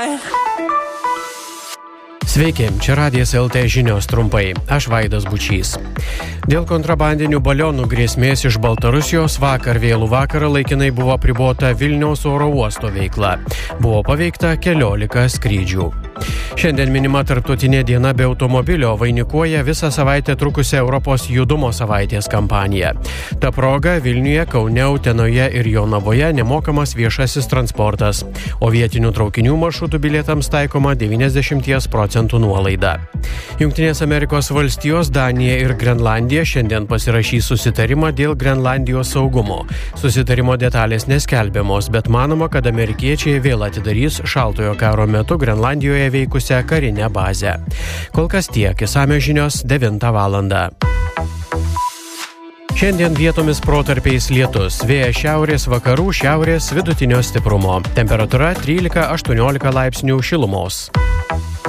Sveiki, čia Radijas LT žinios trumpai. Aš Vaidas Bučys. Dėl kontrabandinių balionų grėsmės iš Baltarusijos vakar vėlų vakarą laikinai buvo apribota Vilniaus oro uosto veikla. Buvo paveikta 14 skrydžių. Šiandien minima tarptautinė diena be automobilio vainikuoja visą savaitę trukusią Europos judumo savaitės kampaniją. Ta proga Vilniuje, Kaune, Utenoje ir Jonavoje nemokamas viešasis transportas, o vietinių traukinių maršrutų bilietams taikoma 90% nuolaida. Jungtinės Amerikos valstijos, Danija ir Grenlandija šiandien pasirašys susitarimą dėl Grenlandijos saugumo. Susitarimo detalės neskelbiamos, bet manoma, kad amerikiečiai vėl atidarys šaltojo karo metu Grenlandijoje veikusią karinę bazę. Kol kas tiek, išsamios žinios 9 valandą. Šiandien vietomis protarpiais lietus, vėjas šiaurės vakarų, šiaurės vidutinio stiprumo. Temperatūra 13-18 laipsnių šilumos.